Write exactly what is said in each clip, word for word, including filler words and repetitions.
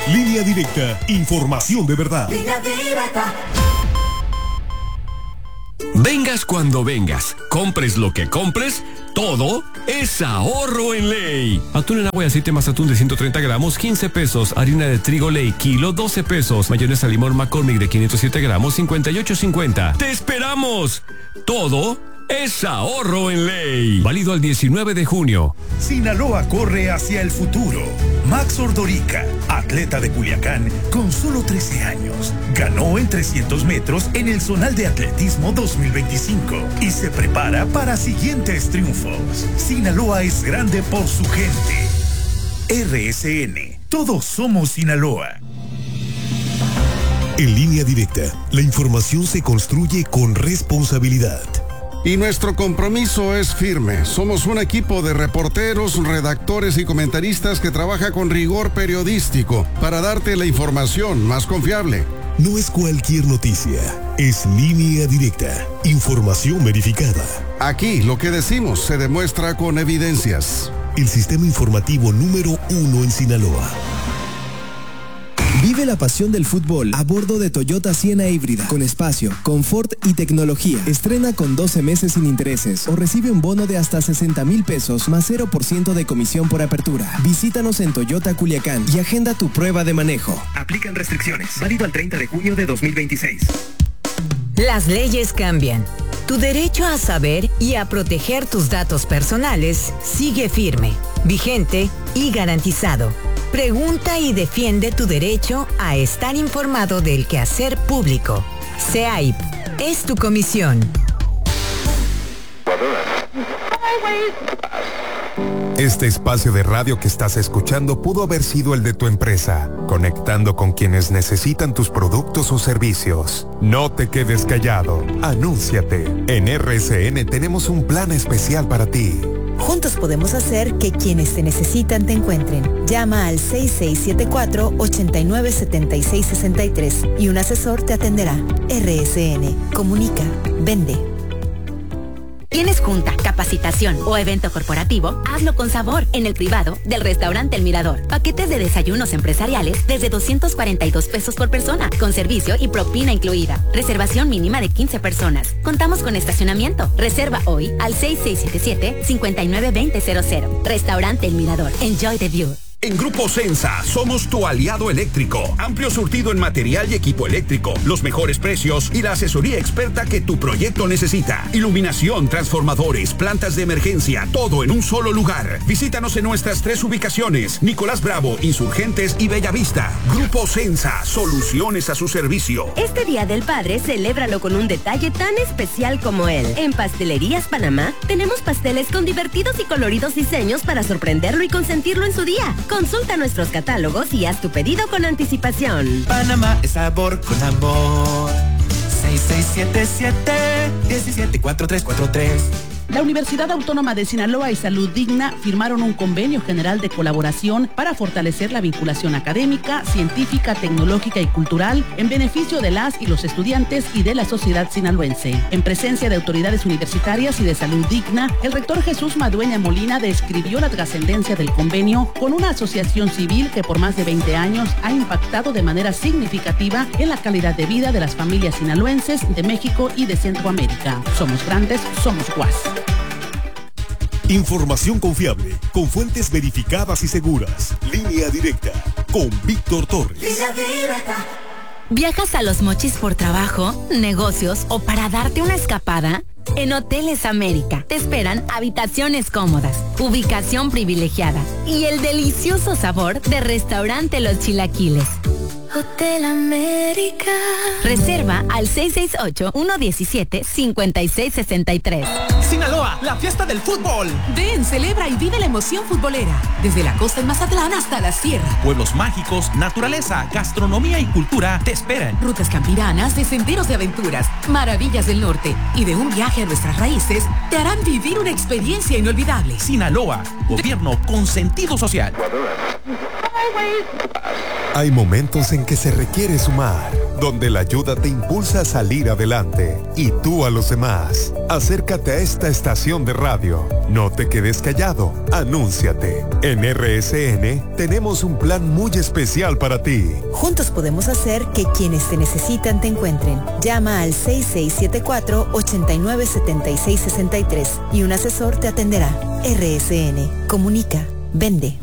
Línea Directa, información de verdad. Línea Directa. Vengas cuando vengas, compres lo que compres, todo es ahorro en Ley. Atún en agua y aceite Mazatún de ciento treinta gramos, quince pesos. Harina de trigo Ley, kilo, doce pesos. Mayonesa limón McCormick de quinientos siete gramos, cincuenta y ocho cincuenta. ¡Te esperamos! Todo es ahorro en Ley. Válido al diecinueve de junio. Sinaloa corre hacia el futuro. Max Ordorica, atleta de Culiacán con solo trece años, ganó en trescientos metros en el Zonal de Atletismo dos mil veinticinco y se prepara para siguientes triunfos. Sinaloa es grande por su gente. R S N, todos somos Sinaloa. En Línea Directa, la información se construye con responsabilidad. Y nuestro compromiso es firme. Somos un equipo de reporteros, redactores y comentaristas que trabaja con rigor periodístico para darte la información más confiable. No es cualquier noticia, es Línea Directa, información verificada. Aquí lo que decimos se demuestra con evidencias. El sistema informativo número uno en Sinaloa. Vive la pasión del fútbol a bordo de Toyota Siena híbrida, con espacio, confort y tecnología. Estrena con doce meses sin intereses o recibe un bono de hasta sesenta mil pesos más cero por ciento de comisión por apertura. Visítanos en Toyota Culiacán y agenda tu prueba de manejo. Aplican restricciones. Válido al treinta de junio de dos mil veintiséis. Las leyes cambian. Tu derecho a saber y a proteger tus datos personales sigue firme, vigente y garantizado. Pregunta y defiende tu derecho a estar informado del quehacer público. C A I P es tu comisión. Este espacio de radio que estás escuchando pudo haber sido el de tu empresa, conectando con quienes necesitan tus productos o servicios. No te quedes callado, anúnciate. En R S N tenemos un plan especial para ti. Juntos podemos hacer que quienes te necesitan te encuentren. Llama al seis seis siete cuatro, ocho nueve siete seis seis tres y un asesor te atenderá. R S N. Comunica. Vende. ¿Tienes junta, capacitación o evento corporativo? Hazlo con sabor en el privado del restaurante El Mirador. Paquetes de desayunos empresariales desde doscientos cuarenta y dos pesos por persona, con servicio y propina incluida. Reservación mínima de quince personas. Contamos con estacionamiento. Reserva hoy al seis seis siete siete, cinco nueve dos cero cero cero. Restaurante El Mirador. Enjoy the view. En Grupo Sensa somos tu aliado eléctrico. Amplio surtido en material y equipo eléctrico, los mejores precios y la asesoría experta que tu proyecto necesita. Iluminación, transformadores, plantas de emergencia, todo en un solo lugar. Visítanos en nuestras tres ubicaciones: Nicolás Bravo, Insurgentes y Bellavista. Grupo Sensa, soluciones a su servicio. Este Día del Padre, celébralo con un detalle tan especial como él. En Pastelerías Panamá tenemos pasteles con divertidos y coloridos diseños para sorprenderlo y consentirlo en su día. Consulta nuestros catálogos y haz tu pedido con anticipación. Panamá es sabor con amor. seis seis siete siete, uno siete cuatro tres cuatro tres. La Universidad Autónoma de Sinaloa y Salud Digna firmaron un convenio general de colaboración para fortalecer la vinculación académica, científica, tecnológica y cultural en beneficio de las y los estudiantes y de la sociedad sinaloense. En presencia de autoridades universitarias y de Salud Digna, el rector Jesús Madueña Molina describió la trascendencia del convenio con una asociación civil que por más de veinte años ha impactado de manera significativa en la calidad de vida de las familias sinaloenses de México y de Centroamérica. Somos grandes, somos guas. Información confiable, con fuentes verificadas y seguras. Línea Directa, con Víctor Torres. Línea Directa. ¿Viajas a Los Mochis por trabajo, negocios o para darte una escapada? En Hoteles América te esperan habitaciones cómodas, ubicación privilegiada y el delicioso sabor de restaurante Los Chilaquiles. Hotel América. Reserva al seis seis ocho, uno uno siete, cinco seis seis tres. Sinaloa, la fiesta del fútbol. Ven, celebra y vive la emoción futbolera. Desde la costa en Mazatlán hasta la sierra. Pueblos mágicos, naturaleza, gastronomía y cultura te esperan. Rutas campiranas de senderos de aventuras, maravillas del norte y de un viaje a nuestras raíces te harán vivir una experiencia inolvidable. Sinaloa, gobierno con sentido social. Hay momentos en que se requiere sumar, donde la ayuda te impulsa a salir adelante y tú a los demás. Acércate a esta estación de radio. No te quedes callado. Anúnciate. En R S N tenemos un plan muy especial para ti. Juntos podemos hacer que quienes te necesitan te encuentren. Llama al seis seis siete cuatro, ocho nueve siete seis seis tres y un asesor te atenderá. R S N. Comunica. Vende.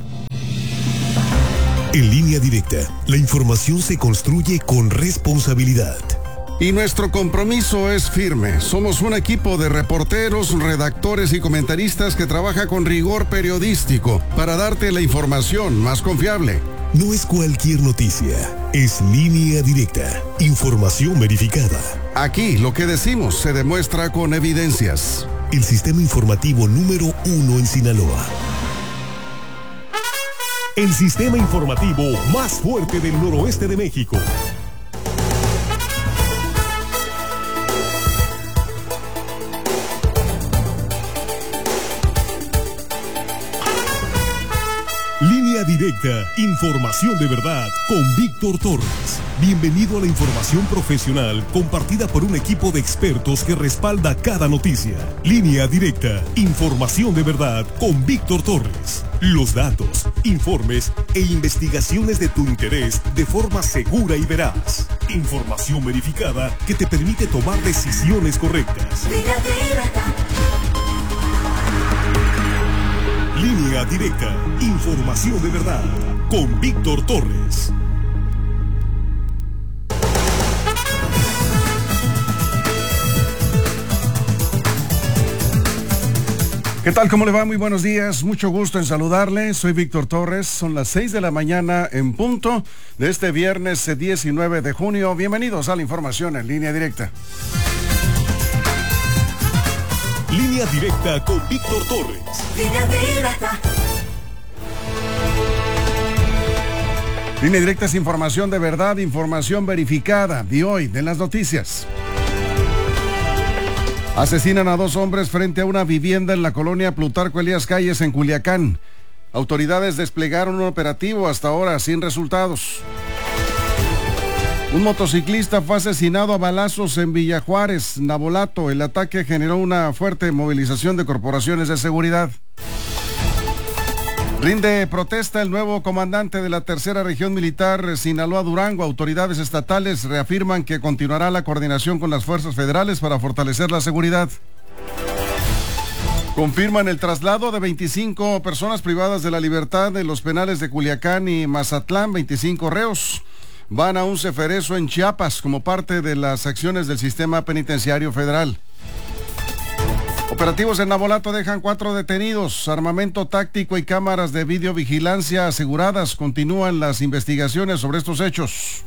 En Línea Directa, la información se construye con responsabilidad. Y nuestro compromiso es firme. Somos un equipo de reporteros, redactores y comentaristas que trabaja con rigor periodístico para darte la información más confiable. No es cualquier noticia, es Línea Directa, información verificada. Aquí lo que decimos se demuestra con evidencias. El sistema informativo número uno en Sinaloa. El sistema informativo más fuerte del noroeste de México. Línea Directa, información de verdad con Víctor Torres. Bienvenido a la información profesional compartida por un equipo de expertos que respalda cada noticia. Línea Directa, información de verdad con Víctor Torres. Los datos, informes e investigaciones de tu interés de forma segura y veraz. Información verificada que te permite tomar decisiones correctas. Línea Directa. Línea Directa, información de verdad, con Víctor Torres. ¿Qué tal? ¿Cómo le va? Muy buenos días, mucho gusto en saludarle. Soy Víctor Torres, son las seis de la mañana en punto de este viernes diecinueve de junio. Bienvenidos a la información en Línea Directa. Línea Directa con Víctor Torres. Línea Directa. Línea Directa es información de verdad, información verificada. De hoy, de las noticias. Asesinan a dos hombres frente a una vivienda en la colonia Plutarco Elías Calles en Culiacán. Autoridades desplegaron un operativo hasta ahora sin resultados. Un motociclista fue asesinado a balazos en Villa Juárez, Navolato. El ataque generó una fuerte movilización de corporaciones de seguridad. Rinde protesta el nuevo comandante de la tercera región militar, Sinaloa Durango. Autoridades estatales reafirman que continuará la coordinación con las fuerzas federales para fortalecer la seguridad. Confirman el traslado de veinticinco personas privadas de la libertad de los penales de Culiacán y Mazatlán. veinticinco reos van a un ceferezo en Chiapas como parte de las acciones del sistema penitenciario federal. Operativos en Navolato dejan cuatro detenidos, armamento táctico y cámaras de videovigilancia aseguradas. Continúan las investigaciones sobre estos hechos.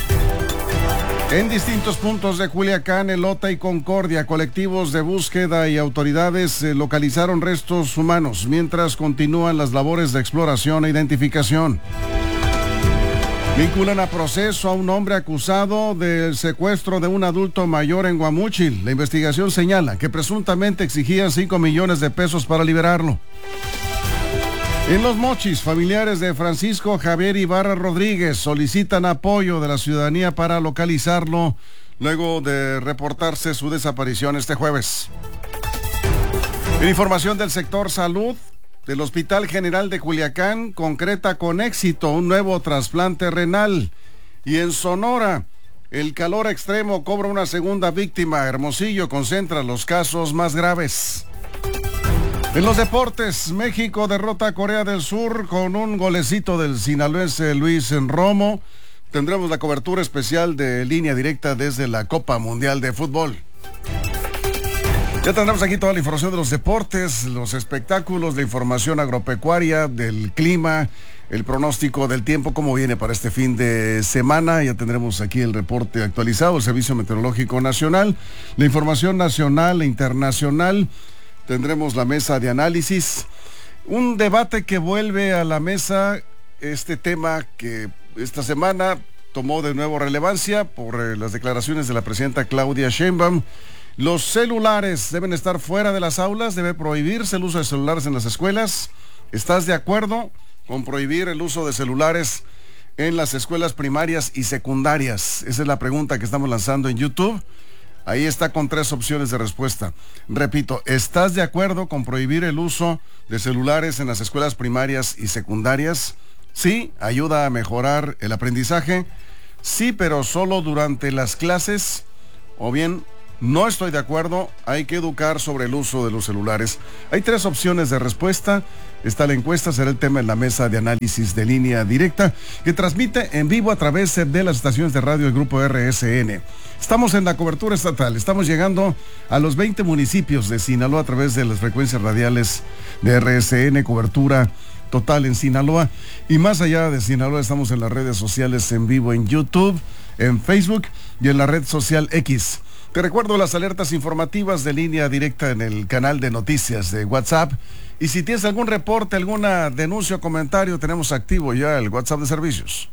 En distintos puntos de Culiacán, Elota y Concordia, colectivos de búsqueda y autoridades eh, localizaron restos humanos, mientras continúan las labores de exploración e identificación. Vinculan a proceso a un hombre acusado del secuestro de un adulto mayor en Guamúchil. La investigación señala que presuntamente exigían cinco millones de pesos para liberarlo. En Los Mochis, familiares de Francisco Javier Ibarra Rodríguez solicitan apoyo de la ciudadanía para localizarlo luego de reportarse su desaparición este jueves. En información del sector salud, del Hospital General de Culiacán concreta con éxito un nuevo trasplante renal. Y en Sonora, el calor extremo cobra una segunda víctima. Hermosillo concentra los casos más graves. En los deportes, México derrota a Corea del Sur con un golecito del sinaloense Luis Romo. Tendremos la cobertura especial de Línea Directa desde la Copa Mundial de Fútbol. Ya tendremos aquí toda la información de los deportes, los espectáculos, la información agropecuaria, del clima, el pronóstico del tiempo, cómo viene para este fin de semana. Ya tendremos aquí el reporte actualizado, el Servicio Meteorológico Nacional, la información nacional e internacional. Tendremos la mesa de análisis, un debate que vuelve a la mesa, este tema que esta semana tomó de nuevo relevancia por eh, las declaraciones de la presidenta Claudia Sheinbaum. Los celulares deben estar fuera de las aulas, debe prohibirse el uso de celulares en las escuelas. ¿Estás de acuerdo con prohibir el uso de celulares en las escuelas primarias y secundarias? Esa es la pregunta que estamos lanzando en YouTube. Ahí está con tres opciones de respuesta. Repito, ¿estás de acuerdo con prohibir el uso de celulares en las escuelas primarias y secundarias? Sí, ayuda a mejorar el aprendizaje. Sí, pero solo durante las clases. O bien, no estoy de acuerdo, hay que educar sobre el uso de los celulares. Hay tres opciones de respuesta. Está la encuesta, será el tema en la mesa de análisis de Línea Directa, que transmite en vivo a través de las estaciones de radio del Grupo R S N. Estamos en la cobertura estatal, estamos llegando a los veinte municipios de Sinaloa a través de las frecuencias radiales de R S N, cobertura total en Sinaloa. Y más allá de Sinaloa, estamos en las redes sociales en vivo en YouTube, en Facebook y en la red social X. Te recuerdo las alertas informativas de Línea Directa en el canal de noticias de WhatsApp. Y si tienes algún reporte, alguna denuncia o comentario, tenemos activo ya el WhatsApp de servicios.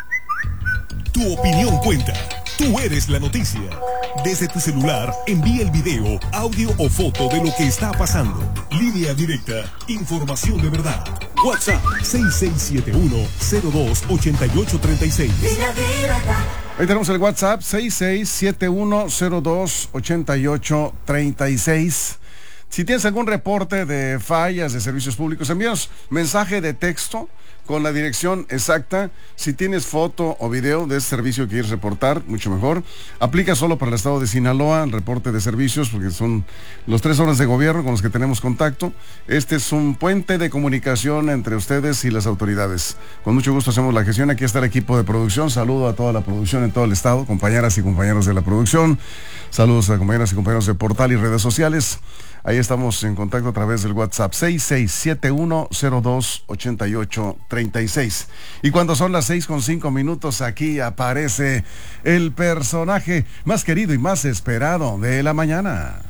Tu opinión cuenta. Tú eres la noticia. Desde tu celular, envía el video, audio o foto de lo que está pasando. Línea Directa, información de verdad. WhatsApp seis seis siete uno, cero dos, ocho ocho tres seis. Ahí tenemos el WhatsApp seis seis siete uno, cero dos, ocho ocho tres seis. Si tienes algún reporte de fallas de servicios públicos, envíanos mensaje de texto con la dirección exacta. Si tienes foto o video de ese servicio que quieres reportar, mucho mejor. Aplica solo para el estado de Sinaloa el reporte de servicios, porque son los tres órdenes de gobierno con los que tenemos contacto. Este es un puente de comunicación entre ustedes y las autoridades. Con mucho gusto hacemos la gestión. Aquí está el equipo de producción. Saludo a toda la producción en todo el estado, compañeras y compañeros de la producción. Saludos a compañeras y compañeros de portal y redes sociales. Ahí estamos en contacto a través del WhatsApp seis seis siete uno, cero dos, ocho ocho tres seis. Y cuando son las seis con cinco minutos, aquí aparece el personaje más querido y más esperado de la mañana.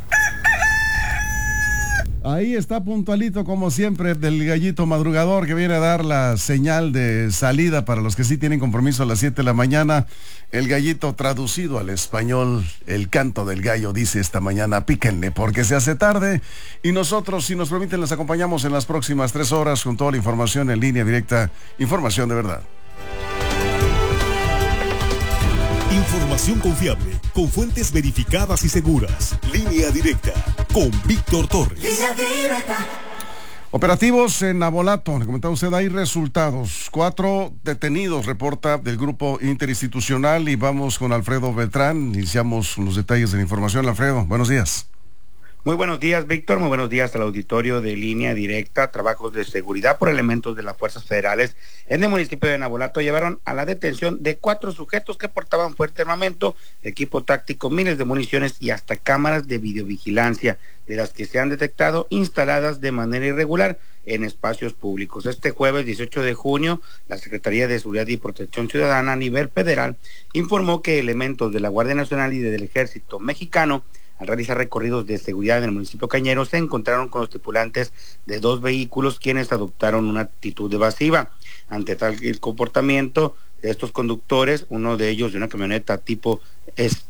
Ahí está puntualito como siempre del gallito madrugador, que viene a dar la señal de salida para los que sí tienen compromiso a las siete de la mañana. El gallito traducido al español, el canto del gallo dice esta mañana: píquenle porque se hace tarde. Y nosotros, si nos permiten, les acompañamos en las próximas tres horas con toda la información en Línea Directa, información de verdad. Información confiable, con fuentes verificadas y seguras. Línea Directa, con Víctor Torres. Línea Directa. Operativos en Navolato, le comentaba usted, hay resultados. Cuatro detenidos, reporta del grupo interinstitucional, y vamos con Alfredo Beltrán. Iniciamos los detalles de la información. Alfredo, buenos días. Muy buenos días, Víctor. Muy buenos días al auditorio de Línea Directa. Trabajos de seguridad por elementos de las fuerzas federales en el municipio de Navolato llevaron a la detención de cuatro sujetos que portaban fuerte armamento, equipo táctico, miles de municiones y hasta cámaras de videovigilancia, de las que se han detectado instaladas de manera irregular en espacios públicos. Este jueves dieciocho de junio, la Secretaría de Seguridad y Protección Ciudadana a nivel federal informó que elementos de la Guardia Nacional y del Ejército Mexicano, al realizar recorridos de seguridad en el municipio Cañero, se encontraron con los tripulantes de dos vehículos, quienes adoptaron una actitud evasiva. Ante tal el comportamiento de estos conductores, uno de ellos de una camioneta tipo S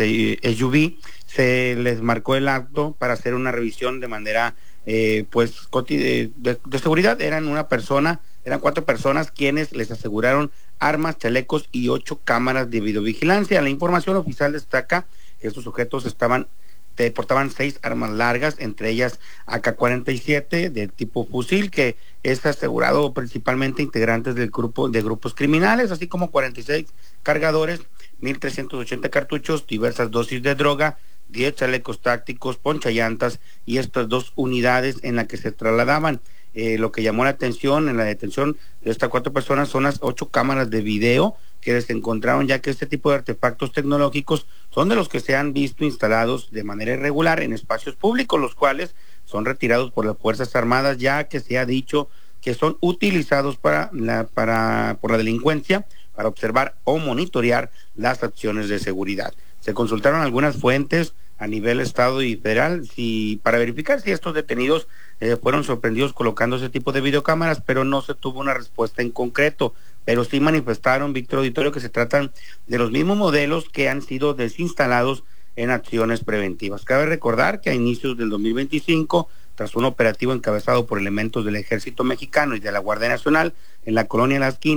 U V, se les marcó el acto para hacer una revisión de manera eh, pues de, de, de seguridad. Eran una persona, eran cuatro personas quienes les aseguraron armas, chalecos y ocho cámaras de videovigilancia. La información oficial destaca que estos sujetos estaban Te portaban seis armas largas, entre ellas A K cuarenta y siete de tipo fusil, que es asegurado principalmente integrantes del grupo de grupos criminales, así como cuarenta y seis cargadores, mil trescientos ochenta cartuchos, diversas dosis de droga, diez chalecos tácticos, ponchallantas y estas dos unidades en las que se trasladaban. Eh, lo que llamó la atención en la detención de estas cuatro personas son las ocho cámaras de video que se encontraron, ya que este tipo de artefactos tecnológicos son de los que se han visto instalados de manera irregular en espacios públicos, los cuales son retirados por las Fuerzas Armadas, ya que se ha dicho que son utilizados para la, para, por la delincuencia, para observar o monitorear las acciones de seguridad. Se consultaron algunas fuentes a nivel estado y federal si, para verificar si estos detenidos eh, fueron sorprendidos colocando ese tipo de videocámaras, pero no se tuvo una respuesta en concreto. Pero sí manifestaron, Víctor Auditorio, que se tratan de los mismos modelos que han sido desinstalados en acciones preventivas. Cabe recordar que a inicios del dos mil veinticinco, tras un operativo encabezado por elementos del Ejército Mexicano y de la Guardia Nacional en la colonia Las Quintas,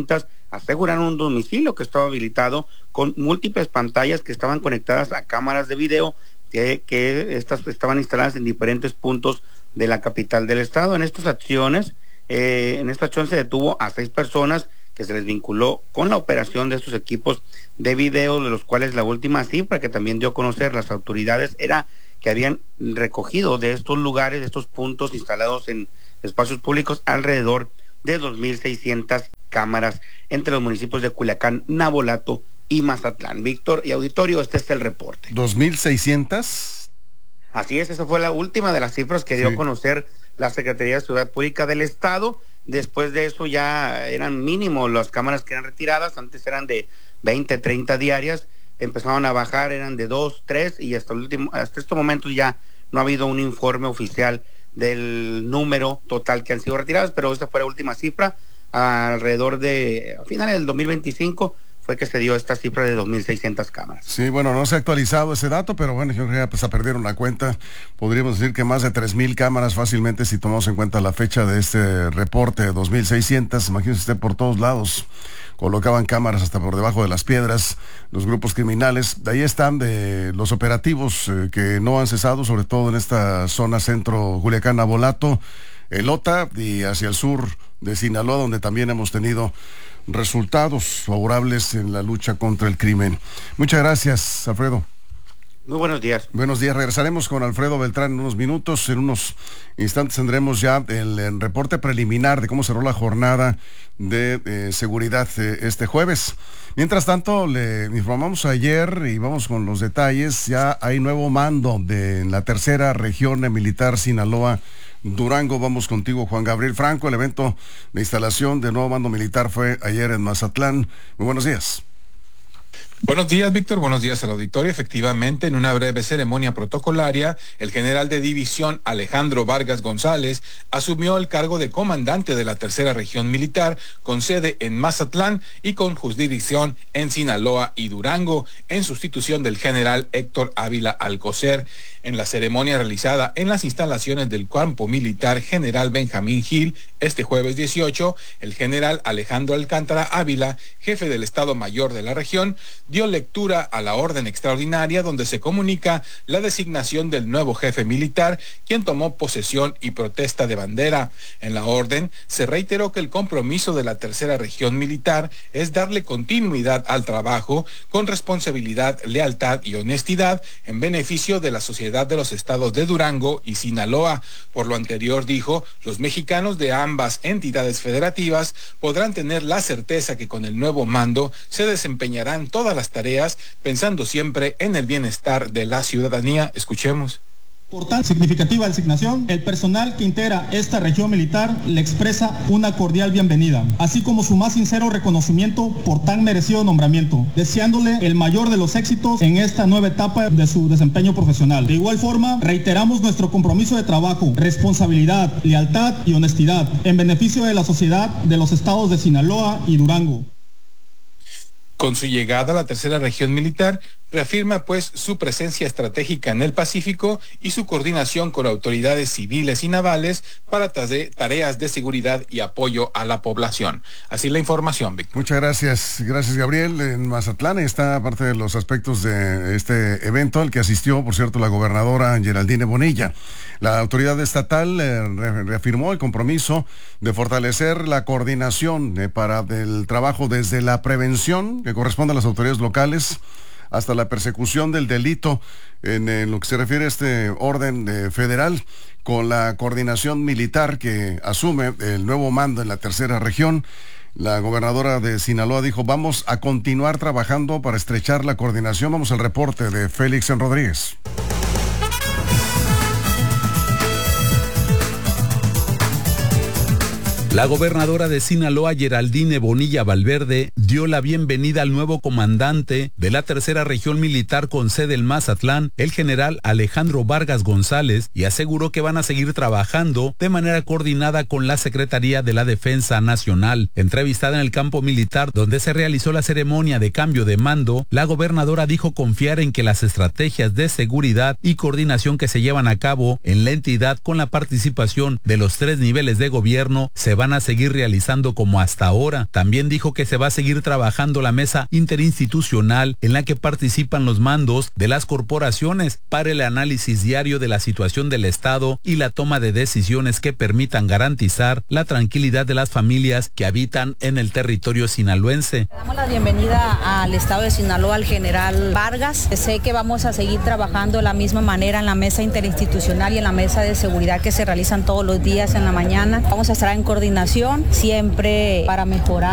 asegurar un domicilio que estaba habilitado con múltiples pantallas que estaban conectadas a cámaras de video que, que estas estaban instaladas en diferentes puntos de la capital del estado. En estas acciones, eh, en esta acción se detuvo a seis personas que se les vinculó con la operación de estos equipos de video, de los cuales la última cifra que también dio a conocer las autoridades era que habían recogido de estos lugares, de estos puntos instalados en espacios públicos, alrededor de dos mil seiscientas cámaras entre los municipios de Culiacán, Navolato y Mazatlán. Víctor y auditorio, este es el reporte. ¿dos mil seiscientas? Así es, esa fue la última de las cifras que dio sí. a conocer la Secretaría de Seguridad Pública del Estado. Después de eso ya eran mínimo las cámaras que eran retiradas, antes eran de veinte, treinta diarias, empezaron a bajar, eran de dos, tres, y hasta el último, hasta estos momentos ya no ha habido un informe oficial del número total que han sido retiradas, pero esta fue la última cifra, alrededor de, a finales del dos mil veinticinco, fue que se dio esta cifra de dos mil seiscientas cámaras. Sí, bueno, no se ha actualizado ese dato, pero bueno, yo creo que pues, perdieron la cuenta. Podríamos decir que más de tres mil cámaras fácilmente si tomamos en cuenta la fecha de este reporte de dos mil seiscientas. Imagínense usted, por todos lados colocaban cámaras hasta por debajo de las piedras, los grupos criminales. De ahí están de los operativos eh, que no han cesado, sobre todo en esta zona centro, Culiacán, Navolato, Elota y hacia el sur de Sinaloa, donde también hemos tenido resultados favorables en la lucha contra el crimen. Muchas gracias, Alfredo. Muy buenos días. Buenos días. Regresaremos con Alfredo Beltrán en unos minutos. En unos instantes tendremos ya el, el reporte preliminar de cómo cerró la jornada de eh, seguridad eh, este jueves. Mientras tanto, le informamos ayer y vamos con los detalles. Ya hay nuevo mando de la tercera región militar Sinaloa Durango. Vamos contigo, Juan Gabriel Franco. El evento de instalación del nuevo mando militar fue ayer en Mazatlán. Muy buenos días. Buenos días, Víctor. Buenos días al auditorio. Efectivamente, en una breve ceremonia protocolaria, el general de división Alejandro Vargas González asumió el cargo de comandante de la tercera región militar, con sede en Mazatlán y con jurisdicción en Sinaloa y Durango, en sustitución del general Héctor Ávila Alcocer. En la ceremonia realizada en las instalaciones del Campo Militar General Benjamín Gil, este jueves dieciocho, el general Alejandro Alcántara Ávila, jefe del Estado Mayor de la región, dio lectura a la orden extraordinaria donde se comunica la designación del nuevo jefe militar, quien tomó posesión y protesta de bandera. En la orden se reiteró que el compromiso de la tercera región militar es darle continuidad al trabajo con responsabilidad, lealtad y honestidad en beneficio de la sociedad de los estados de Durango y Sinaloa. Por lo anterior, dijo, los mexicanos de ambas entidades federativas podrán tener la certeza que con el nuevo mando se desempeñarán todas las tareas pensando siempre en el bienestar de la ciudadanía. Escuchemos. Por tan significativa designación, el personal que integra esta región militar le expresa una cordial bienvenida, así como su más sincero reconocimiento por tan merecido nombramiento, deseándole el mayor de los éxitos en esta nueva etapa de su desempeño profesional. De igual forma, reiteramos nuestro compromiso de trabajo, responsabilidad, lealtad y honestidad en beneficio de la sociedad de los estados de Sinaloa y Durango. Con su llegada a la tercera región militar, reafirma pues su presencia estratégica en el Pacífico y su coordinación con autoridades civiles y navales para tareas de seguridad y apoyo a la población. Así la información, Víctor. Muchas gracias. Gracias, Gabriel. En Mazatlán está parte de los aspectos de este evento, al que asistió, por cierto, la gobernadora Geraldine Bonilla. La autoridad estatal eh, reafirmó el compromiso de fortalecer la coordinación eh, para el trabajo desde la prevención, que corresponde a las autoridades locales, hasta la persecución del delito en, en lo que se refiere a este orden eh, federal, con la coordinación militar que asume el nuevo mando en la tercera región. La gobernadora de Sinaloa dijo, vamos a continuar trabajando para estrechar la coordinación. Vamos al reporte de Félix Rodríguez. La gobernadora de Sinaloa, Geraldine Bonilla Valverde, dio la bienvenida al nuevo comandante de la tercera región militar con sede en Mazatlán, el general Alejandro Vargas González, y aseguró que van a seguir trabajando de manera coordinada con la Secretaría de la Defensa Nacional. Entrevistada en el campo militar donde se realizó la ceremonia de cambio de mando, la gobernadora dijo confiar en que las estrategias de seguridad y coordinación que se llevan a cabo en la entidad con la participación de los tres niveles de gobierno se van a seguir realizando como hasta ahora. También dijo que se va a seguir trabajando la mesa interinstitucional en la que participan los mandos de las corporaciones para el análisis diario de la situación del Estado y la toma de decisiones que permitan garantizar la tranquilidad de las familias que habitan en el territorio sinaloense. Damos la bienvenida al Estado de Sinaloa al general Vargas. Sé que vamos a seguir trabajando de la misma manera en la mesa interinstitucional y en la mesa de seguridad que se realizan todos los días en la mañana. Vamos a estar en coordinación siempre para mejorar